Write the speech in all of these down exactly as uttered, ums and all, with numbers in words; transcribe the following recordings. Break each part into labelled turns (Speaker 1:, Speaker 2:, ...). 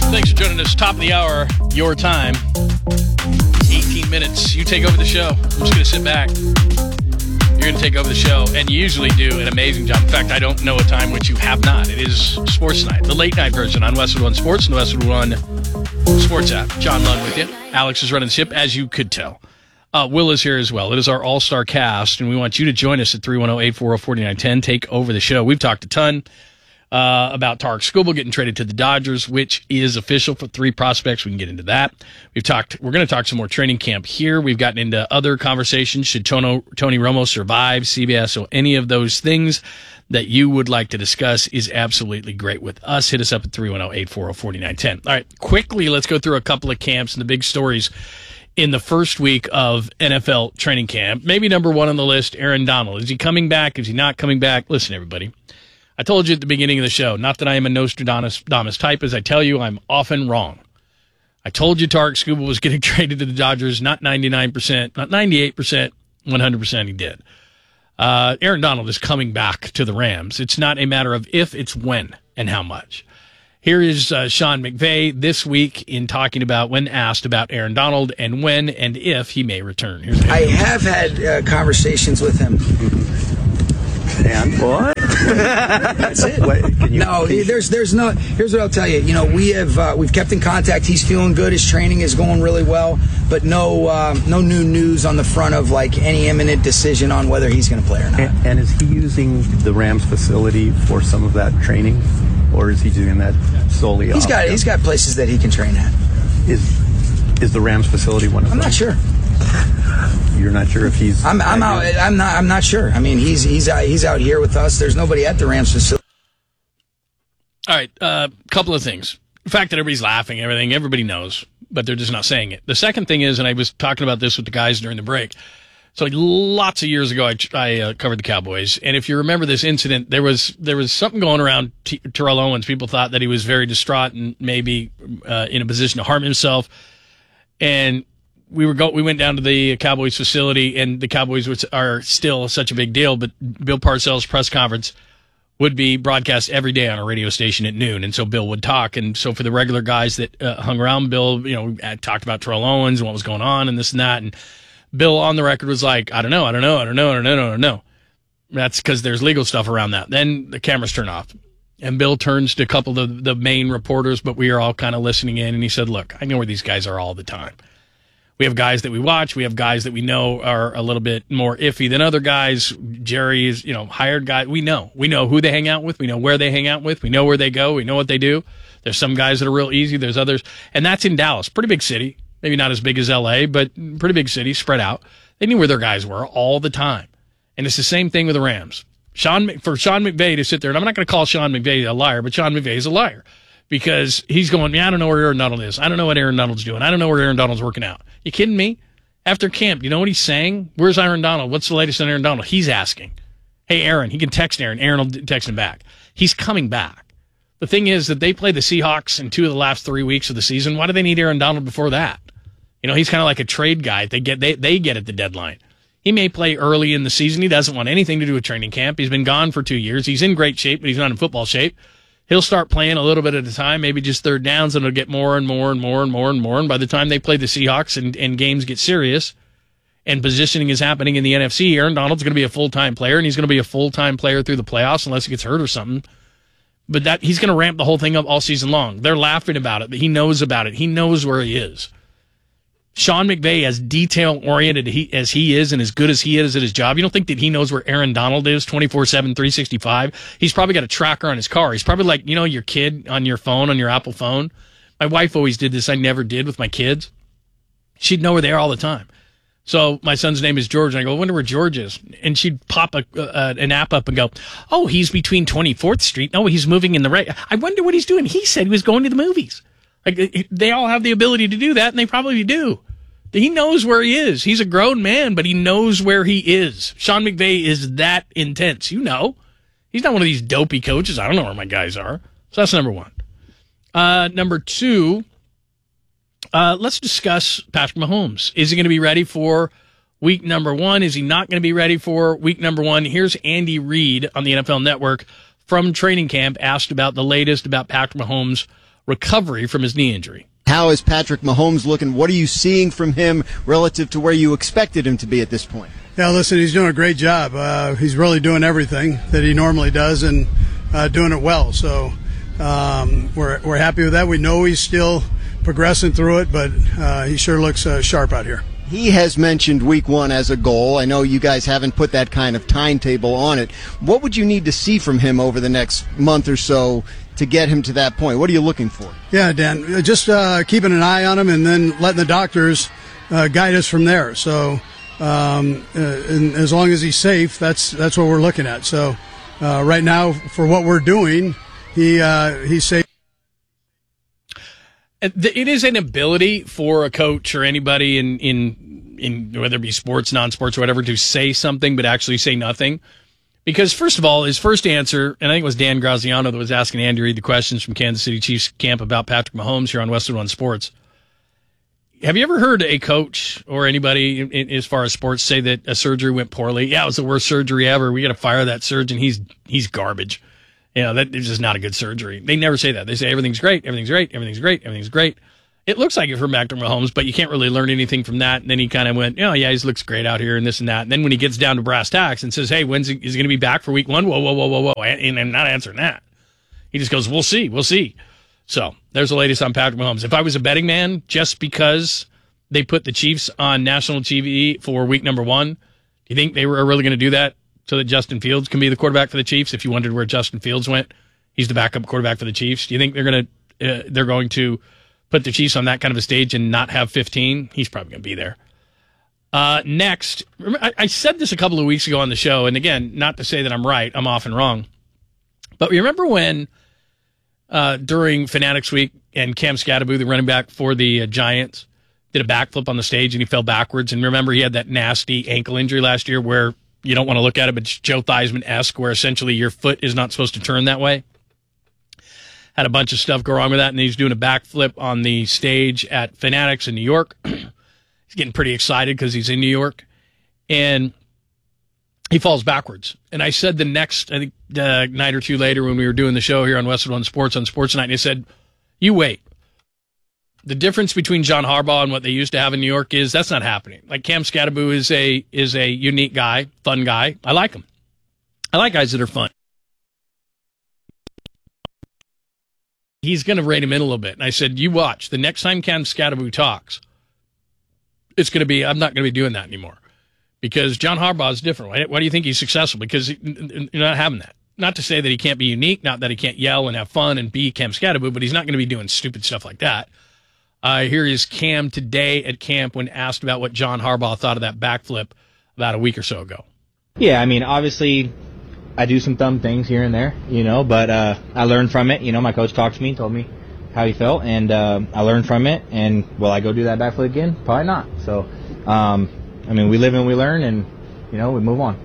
Speaker 1: Thanks for joining us. Top of the hour, your time. eighteen minutes. You take over the show. I'm just going to sit back. You're going to take over the show, and you usually do an amazing job. In fact, I don't know a time which you have not. It is Sports Night, the late night version on Westwood One Sports and the Westwood One Sports app. John Lund with you. Alex is running the ship, as you could tell. Uh, Will is here as well. It is our all-star cast, and we want you to join us at three one zero, eight four zero, four nine one zero. Take over the show. We've talked a ton uh, about Tarek Skubal getting traded to the Dodgers, which is official for three prospects. We can get into that. We've talked. We're going to talk some more training camp here. We've gotten into other conversations. Should Tono, Tony Romo survive C B S? So any of those things that you would like to discuss is absolutely great with us. Hit us up at three one zero, eight four zero, four nine one zero. All right, quickly, let's go through a couple of camps and the big stories in the first week of N F L training camp. Maybe number one on the list, Aaron Donald. Is he coming back? Is he not coming back? Listen, everybody. I told you at the beginning of the show, not that I am a Nostradamus type, as I tell you, I'm often wrong. I told you Tarek Skubal was getting traded to the Dodgers, not ninety-nine percent, not ninety-eight percent, one hundred percent he did. Uh, Aaron Donald is coming back to the Rams. It's not a matter of if, it's when and how much. Here is uh, Sean McVay this week in talking about when asked about Aaron Donald and when and if he may return. Here's
Speaker 2: I have had uh, conversations with him.
Speaker 3: And what?
Speaker 2: That's it.
Speaker 3: What, can you,
Speaker 2: no,
Speaker 3: can you,
Speaker 2: there's there's no. Here's what I'll tell you. You know, we have uh, we've kept in contact. He's feeling good. His training is going really well. But no um, no new news on the front of like any imminent decision on whether he's going to play or not.
Speaker 3: And, and is he using the Rams facility for some of that training, or is he doing that solely?
Speaker 2: He's got he's got places that he can train at.
Speaker 3: Is is the Rams facility one of them?
Speaker 2: I'm not sure.
Speaker 3: You're not sure if he's.
Speaker 2: I'm I'm out. I'm not. I'm not sure. I mean, he's he's out, he's out here with us. There's nobody at the Rams facility.
Speaker 1: All right, a uh, couple of things. The fact that everybody's laughing, everything, everybody knows, but they're just not saying it. The second thing is, and I was talking about this with the guys during the break. So lots of years ago, I, I uh, covered the Cowboys, and if you remember this incident, there was there was something going around T- Terrell Owens. People thought that he was very distraught and maybe uh, in a position to harm himself, and we were go we went down to the Cowboys facility, and the Cowboys, which are still such a big deal, but Bill Parcells' press conference would be broadcast every day on a radio station at noon, and so Bill would talk. And so for the regular guys that uh, hung around Bill, you know, talked about Terrell Owens and what was going on and this and that, and Bill on the record was like, I don't know, I don't know, I don't know, I don't know, I don't know. That's because there's legal stuff around that. Then the cameras turn off, and Bill turns to a couple of the, the main reporters, but we are all kind of listening in, and he said, look, I know where these guys are all the time. We have guys that we watch. We have guys that we know are a little bit more iffy than other guys. Jerry is, you know, hired guy. We know. We know who they hang out with. We know where they hang out with. We know where they go. We know what they do. There's some guys that are real easy. There's others. And that's in Dallas. Pretty big city. Maybe not as big as L A, but pretty big city, spread out. They knew where their guys were all the time. And it's the same thing with the Rams. Sean, for Sean McVay to sit there, and I'm not going to call Sean McVay a liar, but Sean McVay is a liar. Because he's going, yeah, I don't know where Aaron Donald is. I don't know what Aaron Donald's doing. I don't know where Aaron Donald's working out. You kidding me? After camp, you know what he's saying? Where's Aaron Donald? What's the latest on Aaron Donald? He's asking. Hey, Aaron. He can text Aaron. Aaron will text him back. He's coming back. The thing is that they play the Seahawks in two of the last three weeks of the season. Why do they need Aaron Donald before that? You know, he's kind of like a trade guy. They get they they get at the deadline. He may play early in the season. He doesn't want anything to do with training camp. He's been gone for two years. He's in great shape, but he's not in football shape. He'll start playing a little bit at a time, maybe just third downs, and it'll get more and more and more and more and more. And by the time they play the Seahawks and, and games get serious and positioning is happening in the N F C, Aaron Donald's going to be a full-time player, and he's going to be a full-time player through the playoffs unless he gets hurt or something. But that he's going to ramp the whole thing up all season long. They're laughing about it, but he knows about it. He knows where he is. Sean McVay, as detail-oriented he, as he is and as good as he is at his job, you don't think that he knows where Aaron Donald is twenty-four seven, three sixty-five? He's probably got a tracker on his car. He's probably like, you know, your kid on your phone, on your Apple phone. My wife always did this. I never did with my kids. She'd know where they are all the time. So my son's name is George, and I go, I wonder where George is. And she'd pop a, uh, an app up and go, oh, he's between twenty-fourth Street. No, he's moving in the right. I wonder what he's doing. He said he was going to the movies. Like, they all have the ability to do that, and they probably do. He knows where he is. He's a grown man, but he knows where he is. Sean McVay is that intense. You know. He's not one of these dopey coaches. I don't know where my guys are. So that's number one. Uh, number two, uh, let's discuss Patrick Mahomes. Is he going to be ready for week number one? Is he not going to be ready for week number one? Here's Andy Reid on the N F L Network from training camp, asked about the latest about Patrick Mahomes' recovery from his knee injury.
Speaker 4: How is Patrick Mahomes looking? What are you seeing from him relative to where you expected him to be at this point?
Speaker 5: Yeah, listen, he's doing a great job. Uh, he's really doing everything that he normally does and uh, doing it well. So um, we're we're happy with that. We know he's still progressing through it, but uh, he sure looks uh, sharp out here.
Speaker 4: He has mentioned week one as a goal. I know you guys haven't put that kind of timetable on it. What would you need to see from him over the next month or so to get him to that point? What are you looking for?
Speaker 5: Yeah, Dan, just uh, keeping an eye on him and then letting the doctors uh, guide us from there. So um, uh, and as long as he's safe, that's that's what we're looking at. So uh, right now, for what we're doing, he uh, he's safe.
Speaker 1: It is an ability for a coach or anybody in, in, in whether it be sports, non-sports, or whatever, to say something but actually say nothing. Because, first of all, his first answer, and I think it was Dan Graziano that was asking Andy Reid the questions from Kansas City Chiefs camp about Patrick Mahomes here on Westwood One Sports. Have you ever heard a coach or anybody in, in, as far as sports say that a surgery went poorly? Yeah, it was the worst surgery ever. We got to fire that surgeon. He's he's garbage. You know, that is just not a good surgery. They never say that. They say everything's great, everything's great, everything's great, everything's great. It looks like it for Patrick Mahomes, but you can't really learn anything from that. And then he kind of went, oh, yeah, he looks great out here and this and that. And then when he gets down to brass tacks and says, hey, when's he, is he going to be back for week one? Whoa, whoa, whoa, whoa, whoa. And I'm not answering that. He just goes, we'll see, we'll see. So there's the latest on Patrick Mahomes. If I was a betting man, just because they put the Chiefs on national T V for week number one, do you think they were really going to do that so that Justin Fields can be the quarterback for the Chiefs? If you wondered where Justin Fields went, he's the backup quarterback for the Chiefs. Do you think they're going to uh, they're going to put the Chiefs on that kind of a stage and not have fifteen? He's probably going to be there. Uh, next, I, I said this a couple of weeks ago on the show, and again, not to say that I'm right, I'm often wrong. But remember when uh, during Fanatics Week and Cam Scatterbo, the running back for the uh, Giants, did a backflip on the stage and he fell backwards? And remember, he had that nasty ankle injury last year where you don't want to look at it, but it's Joe Theismann-esque, where essentially your foot is not supposed to turn that way. Had a bunch of stuff go wrong with that, and he's doing a backflip on the stage at Fanatics in New York. He's getting pretty excited because he's in New York, and he falls backwards. And I said the next, I think, uh, night or two later when we were doing the show here on Westwood One Sports on Sports Night, and I said, you wait. The difference between John Harbaugh and what they used to have in New York is that's not happening. Like, Cam Scatterbo is a is a unique guy, fun guy. I like him. I like guys that are fun. He's going to rein him in a little bit. And I said, you watch. The next time Cam Scatterbo talks, it's going to be, I'm not going to be doing that anymore. Because John Harbaugh is different. Why, why do you think he's successful? Because you're not having that. Not to say that he can't be unique, not that he can't yell and have fun and be Cam Scatterbo, but he's not going to be doing stupid stuff like that. Uh, here is Cam today at camp when asked about what John Harbaugh thought of that backflip about a week or so ago.
Speaker 6: Yeah, I mean, obviously, I do some dumb things here and there, you know, but uh, I learned from it. You know, my coach talked to me, told me how he felt, and uh, I learned from it. And will I go do that backflip again? Probably not. So, um, I mean, we live and we learn, and, you know, we move on.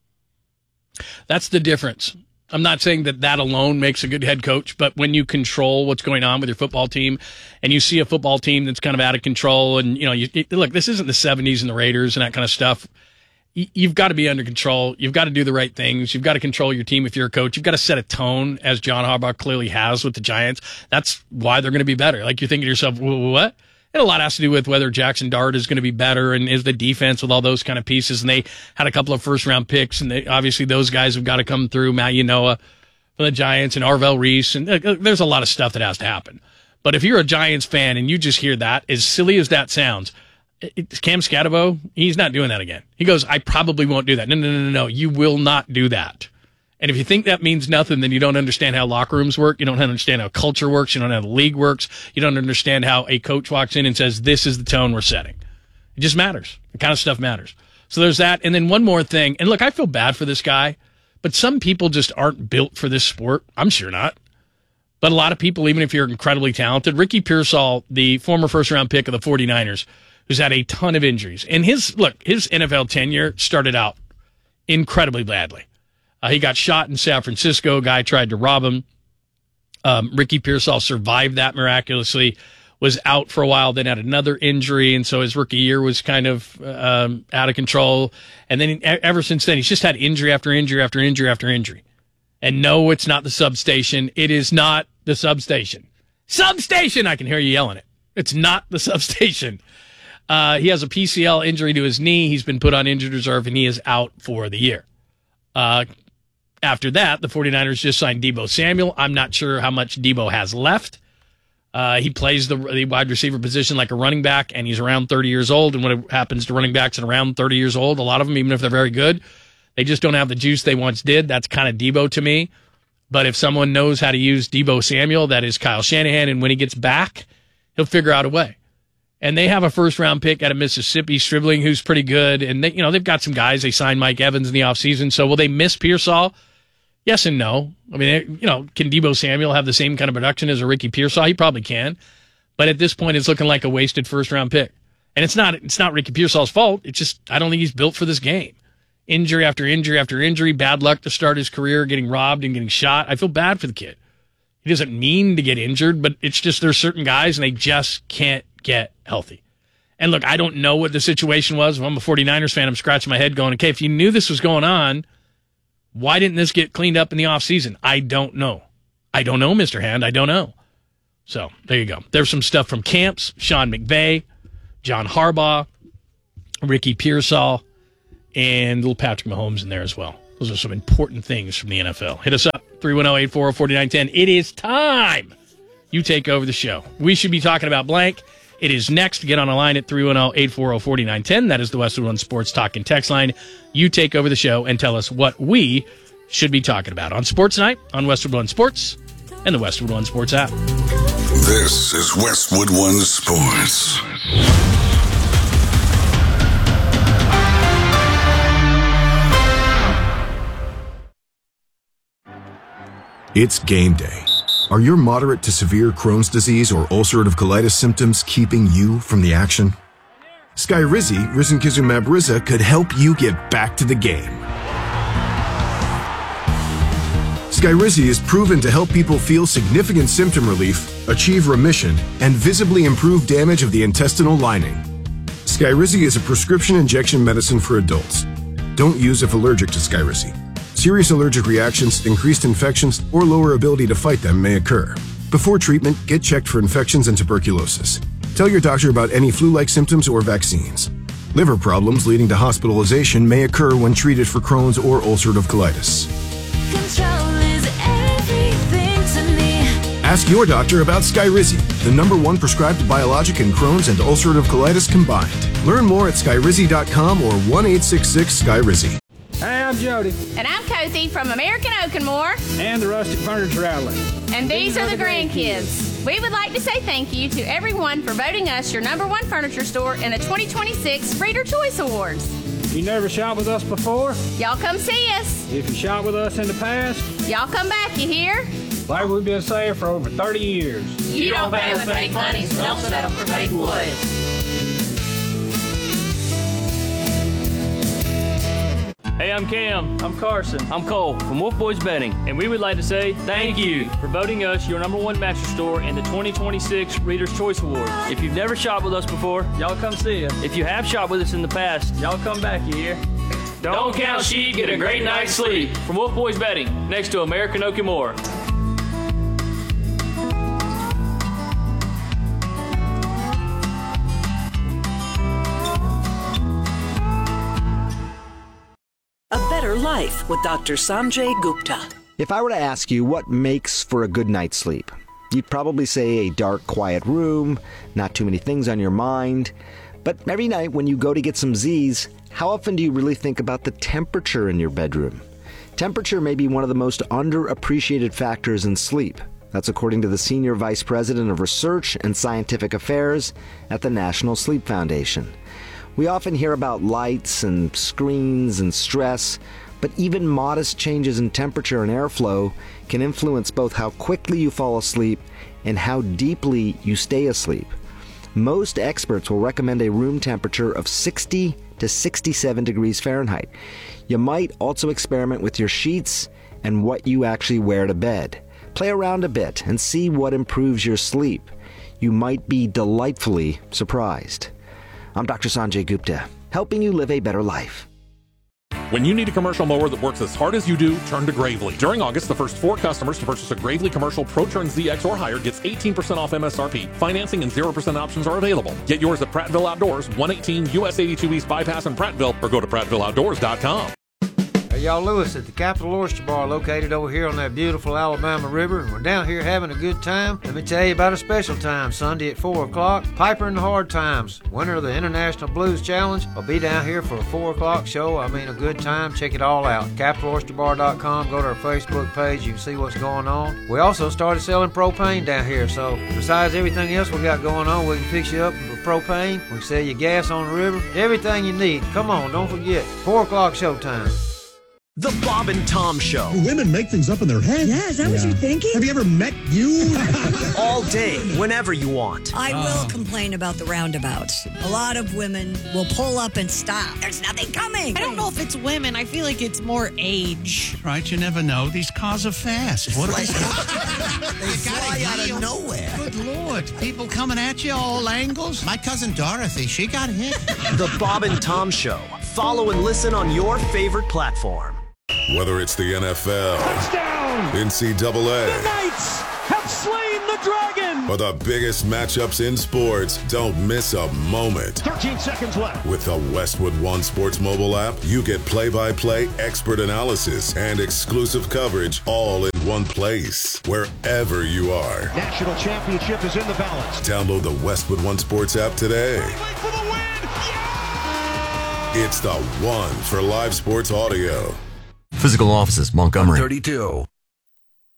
Speaker 1: That's the difference. I'm not saying that that alone makes a good head coach, but when you control what's going on with your football team and you see a football team that's kind of out of control and, you know, you, it, look, this isn't the seventies and the Raiders and that kind of stuff. You, you've got to be under control. You've got to do the right things. You've got to control your team if you're a coach. You've got to set a tone, as John Harbaugh clearly has with the Giants. That's why they're going to be better. Like, you're thinking to yourself, what? And a lot has to do with whether Jackson Dart is going to be better and is the defense with all those kind of pieces. And they had a couple of first round picks, and they, obviously those guys have got to come through. Matt Yanoa for the Giants and Arvell Reese. And uh, there's a lot of stuff that has to happen. But if you're a Giants fan and you just hear that, as silly as that sounds, it's Cam Scatterbo, he's not doing that again. He goes, I probably won't do that. No, no, no, no, no. You will not do that. And if you think that means nothing, then you don't understand how locker rooms work. You don't understand how culture works. You don't know how the league works. You don't understand how a coach walks in and says, this is the tone we're setting. It just matters. The kind of stuff matters. So there's that. And then one more thing. And look, I feel bad for this guy, but some people just aren't built for this sport. I'm sure not. But a lot of people, even if you're incredibly talented, Ricky Pearsall, the former first-round pick of the 49ers, who's had a ton of injuries. And his, look, his N F L tenure started out incredibly badly. Uh, he got shot in San Francisco. A guy tried to rob him. Um, Ricky Pearsall survived that miraculously, was out for a while, then had another injury, and so his rookie year was kind of um, out of control. And then ever since then, he's just had injury after injury after injury after injury. And no, it's not the substation. It is not the substation. Substation! I can hear you yelling it. It's not the substation. Uh, he has a P C L injury to his knee. He's been put on injured reserve, and he is out for the year. Uh, after that, the 49ers just signed Deebo Samuel. I'm not sure how much Deebo has left. Uh, he plays the, the wide receiver position like a running back, and he's around thirty years old. And what happens to running backs at around thirty years old, a lot of them, even if they're very good, they just don't have the juice they once did. That's kind of Deebo to me. But if someone knows how to use Deebo Samuel, that is Kyle Shanahan, and when he gets back, he'll figure out a way. And they have a first-round pick out of Mississippi, Stribling, who's pretty good. And they, you know, they've got some guys. They signed Mike Evans in the offseason. So will they miss Pearsall? Yes and no. I mean, you know, can Deebo Samuel have the same kind of production as a Ricky Pearsall? He probably can. But at this point, it's looking like a wasted first-round pick. And it's not it's not Ricky Pearsall's fault. It's just I don't think he's built for this game. Injury after injury after injury, bad luck to start his career, getting robbed and getting shot. I feel bad for the kid. He doesn't mean to get injured, but it's just there's certain guys, and they just can't get healthy. And look, I don't know what the situation was. If I'm a 49ers fan, I'm scratching my head going, okay, if you knew this was going on, why didn't this get cleaned up in the offseason? I don't know. I don't know, Mister Hand. I don't know. So there you go. There's some stuff from camps, Sean McVay, John Harbaugh, Ricky Pearsall, and little Patrick Mahomes in there as well. Those are some important things from the N F L. Hit us up, three one zero, eight four zero, four nine one zero. It is time you take over the show. We should be talking about blank. It is next. Get on a line at three one zero, eight four zero, four nine one zero. That is the Westwood One Sports Talk and Text line. You take over the show and tell us what we should be talking about on Sports Night, on Westwood One Sports, and the Westwood One Sports app.
Speaker 7: This is Westwood One Sports.
Speaker 8: It's game day. Are your moderate to severe Crohn's disease or ulcerative colitis symptoms keeping you from the action? Skyrizi, risankizumab Riza, could help you get back to the game. Skyrizi is proven to help people feel significant symptom relief, achieve remission, and visibly improve damage of the intestinal lining. Skyrizi is a prescription injection medicine for adults. Don't use if allergic to Skyrizi. Serious allergic reactions, increased infections, or lower ability to fight them may occur. Before treatment, get checked for infections and tuberculosis. Tell your doctor about any flu-like symptoms or vaccines. Liver problems leading to hospitalization may occur when treated for Crohn's or ulcerative colitis.
Speaker 9: Control is everything to me.
Speaker 8: Ask your doctor about Skyrizi, the number one prescribed biologic in Crohn's and ulcerative colitis combined. Learn more at skyrizi dot com or one eight six six Skyrizi.
Speaker 10: Hey, I'm Jody.
Speaker 11: And I'm Cothie from American Oak and More.
Speaker 10: And the Rustic Furniture Outlet.
Speaker 11: And these, these are, are the grandkids. grandkids. We would like to say thank you to everyone for voting us your number one furniture store in the twenty twenty-six Reader Choice Awards.
Speaker 10: You never shopped with us before?
Speaker 11: Y'all come see us.
Speaker 10: If you shopped with us in the past?
Speaker 11: Y'all come back, you hear?
Speaker 10: Like we've been saying for over thirty years.
Speaker 11: You, you don't pay with fake money, so don't settle for fake wood.
Speaker 12: Hey, I'm Cam. I'm Carson. I'm Cole from Wolf Boys Betting. And we would like to say thank you for voting us your number one mattress store in the twenty twenty-six Reader's Choice Awards. If you've never shopped with us before, y'all come see us. If you have shopped with us in the past, y'all come back, you hear? Don't, Don't count sheep, get a great night's sleep. From Wolf Boys Betting, next to American Oak and More.
Speaker 13: A better life with Doctor Sanjay Gupta.
Speaker 14: If I were to ask you what makes for a good night's sleep, you'd probably say a dark, quiet room, not too many things on your mind. But every night when you go to get some Z's, how often do you really think about the temperature in your bedroom? Temperature may be one of the most underappreciated factors in sleep. That's according to the Senior Vice President of Research and Scientific Affairs at the National Sleep Foundation. We often hear about lights and screens and stress, but even modest changes in temperature and airflow can influence both how quickly you fall asleep and how deeply you stay asleep. Most experts will recommend a room temperature of sixty to sixty-seven degrees Fahrenheit. You might also experiment with your sheets and what you actually wear to bed. Play around a bit and see what improves your sleep. You might be delightfully surprised. I'm Doctor Sanjay Gupta, helping you live a better life.
Speaker 15: When you need a commercial mower that works as hard as you do, turn to Gravely. During August, the first four customers to purchase a Gravely Commercial ProTurn Z X or higher gets eighteen percent off M S R P. Financing and zero percent options are available. Get yours at Prattville Outdoors, one eighteen U S eighty-two East Bypass in Prattville, or go to prattville outdoors dot com.
Speaker 16: Hey, y'all, Lewis at the Capital Oyster Bar located over here on that beautiful Alabama River, and we're down here having a good time. Let me tell you about a special time, Sunday at four o'clock, Piper and the Hard Times, winner of the International Blues Challenge, will be down here for a four o'clock show. I mean, a good time. Check it all out. capital oyster bar dot com. Go to our Facebook page. You can see what's going on. We also started selling propane down here, so besides everything else we got going on, we can fix you up with propane. We can sell you gas on the river. Everything you need. Come on, don't forget. four o'clock showtime.
Speaker 17: The Bob and Tom Show.
Speaker 18: Do women make things up in their head?
Speaker 19: Yeah, is that what you're thinking?
Speaker 18: Have you ever met you?
Speaker 17: All day, whenever you want.
Speaker 19: I will complain about the roundabouts. A lot of women will pull up and stop. There's nothing coming.
Speaker 20: I don't know if it's women. I feel like it's more age.
Speaker 21: Right, you never know. These cars are fast. What are
Speaker 17: they fly out of nowhere.
Speaker 21: Good Lord. People coming at you all angles. My cousin Dorothy, she got hit.
Speaker 17: The Bob and Tom Show. Follow and listen on your favorite platform.
Speaker 7: Whether it's the N F L,
Speaker 10: Touchdown!
Speaker 7: N C double A,
Speaker 10: The Knights have slain the dragon!
Speaker 7: or the biggest matchups in sports, don't miss a moment.
Speaker 10: thirteen seconds left.
Speaker 7: With the Westwood One Sports mobile app, you get play-by-play expert analysis and exclusive coverage all in one place, wherever you are.
Speaker 10: National championship is in the balance.
Speaker 7: Download the Westwood One Sports app today.
Speaker 10: For the win!
Speaker 7: It's the one for live sports audio.
Speaker 22: Physical Offices, Montgomery.
Speaker 23: thirty-two.